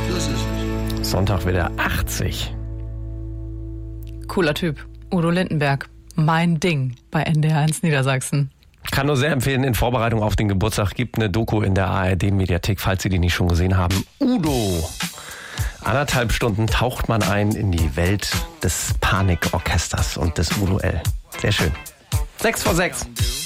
So ist es. Sonntag wieder 80. Cooler Typ. Udo Lindenberg. Mein Ding bei NDR1 Niedersachsen. Kann nur sehr empfehlen, in Vorbereitung auf den Geburtstag gibt eine Doku in der ARD-Mediathek, falls Sie die nicht schon gesehen haben. Udo. 1,5 Stunden taucht man ein in die Welt des Panikorchesters und des Udo L. Sehr schön. 6 vor 6.